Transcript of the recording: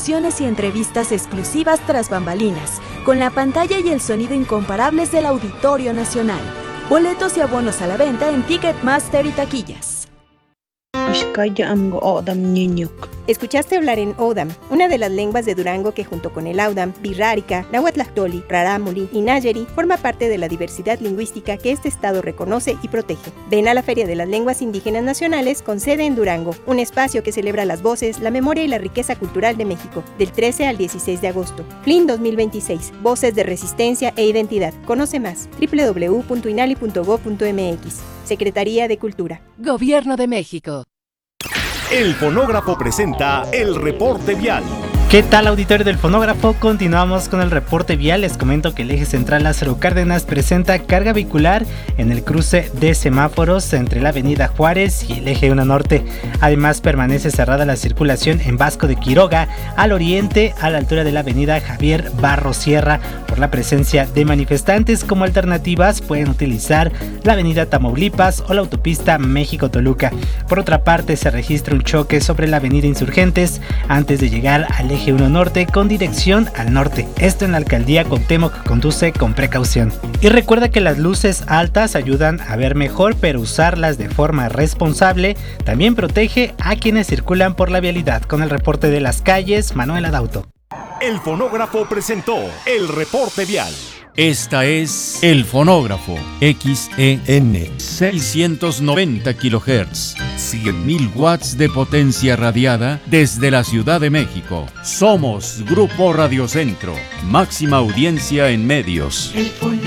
promociones y entrevistas exclusivas tras bambalinas, con la pantalla y el sonido incomparables del Auditorio Nacional. Boletos y abonos a la venta en Ticketmaster y taquillas. Escuchaste hablar en O'odham, una de las lenguas de Durango que junto con el Audam, Birrárica, Nahuatlahtoli, Rarámuri y Nayeri forma parte de la diversidad lingüística que este estado reconoce y protege. Ven a la Feria de las Lenguas Indígenas Nacionales con sede en Durango, un espacio que celebra las voces, la memoria y la riqueza cultural de México, del 13 al 16 de agosto. FLIN 2026, Voces de Resistencia e Identidad. Conoce más, www.inali.gov.mx. Secretaría de Cultura. Gobierno de México. El Fonógrafo presenta el reporte vial. ¿Qué tal, auditorio del Fonógrafo? Continuamos con el reporte vial. Les comento que el eje central Lázaro Cárdenas presenta carga vehicular en el cruce de semáforos entre la avenida Juárez y el eje 1 Norte. Además, permanece cerrada la circulación en Vasco de Quiroga, al oriente, a la altura de la avenida Javier Barro Sierra, por la presencia de manifestantes. Como alternativas, pueden utilizar la avenida Tamaulipas o la autopista México-Toluca. Por otra parte, se registra un choque sobre la avenida Insurgentes antes de llegar al eje 1 Norte con dirección al norte. Esto en la alcaldía Cuauhtémoc. Conduce con precaución. Y recuerda que las luces altas ayudan a ver mejor, pero usarlas de forma responsable también protege a quienes circulan por la vialidad. Con el reporte de las calles, Manuel Adauto. El Fonógrafo presentó el reporte vial. Esta es El Fonógrafo, XEN 690 kHz, 100.000 watts de potencia radiada desde la Ciudad de México. Somos Grupo Radio Centro, máxima audiencia en medios.